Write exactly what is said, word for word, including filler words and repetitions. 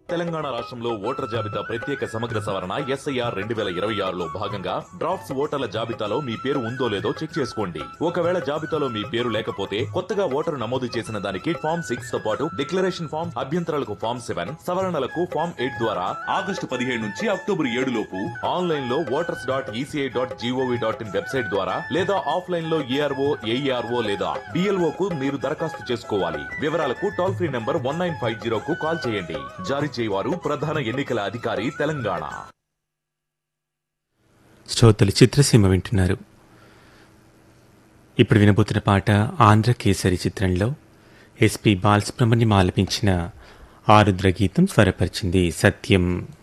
తెలంగాణ రాష్ట్రంలో ఓటర్ జాబితా ప్రత్యేక సమగ్ర సవరణ ఎస్ఐఆర్ రెండు వేల ఇరవై ఆరులో భాగంగా డ్రాఫ్ట్స్ ఓటర్ల జాబితాలో మీ పేరు ఉందో లేదో చెక్ చేసుకోండి. ఒకవేళ జాబితాలో మీ పేరు లేకపోతే కొత్తగా ఓటరు నమోదు చేసిన దానికి ఫామ్ సిక్స్ తో పాటు డిక్లరేషన్ ఫామ్, అభ్యంతరాలకు ఫామ్ సెవెన్, సవరణలకు ఫామ్ ఎయిట్ ద్వారా ఆగస్టు పదిహేడు నుంచి అక్టోబర్ ఏడు లోపు ఆన్లైన్ లో voters dot ECI dot GOV dot in website ద్వారా లేదా ఆఫ్లైన్ లో ఏఆర్ఓ, ఏఈఆర్ఓ లేదా బిఎల్ఓ కు మీరు దరఖాస్తు చేసుకోవాలి. వివరాలకు toll free number one nine five zero కు కాల్ చేయండి. జారీ చేయవారు ప్రధాన ఎన్నికల అధికారి తెలంగాణ. శ్రోతలు చిత్రసీమ వింటున్నారు. ఇప్పుడు వినబోతున్న పాట ఆంధ్ర కేసరి చిత్రంలో ఎస్పి బాలసుబ్రహ్మణ్యం ఆలపించిన ఆరుద్ర గీతం స్వరపరిచింది సత్యం.